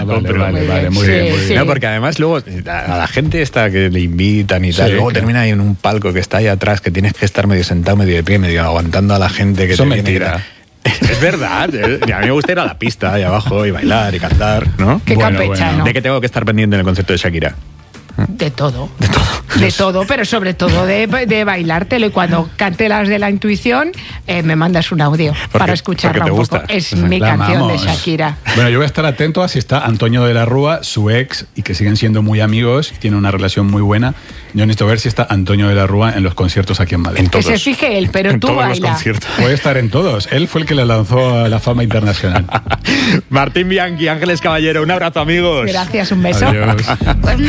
Vale, muy bien. Sí. No, porque además luego a la gente esta que le invitan y tal, luego termina ahí en un palco que está ahí atrás, que tienes que estar medio sentado, medio de pie, medio aguantando a la gente que Eso te es mentira. Es verdad, a mí me gusta ir a la pista ahí abajo y bailar y cantar, ¿no? Qué campechano. ¿De qué tengo que estar pendiente en el concierto de Shakira? De todo, pero sobre todo de bailártelo. Y cuando cante las de la intuición, me mandas un audio para escucharla un poco. Es mi canción de Shakira. Bueno, yo voy a estar atento a si está Antonio de la Rúa, su ex, y que siguen siendo muy amigos, tienen una relación muy buena. Yo necesito ver si está Antonio de la Rúa en los conciertos aquí en Madrid. Que se fije él, pero tú baila. Puede estar en todos. Él fue el que le lanzó a la fama internacional. Martín Bianchi, Ángeles Caballero, un abrazo, amigos. Gracias, un beso. Adiós.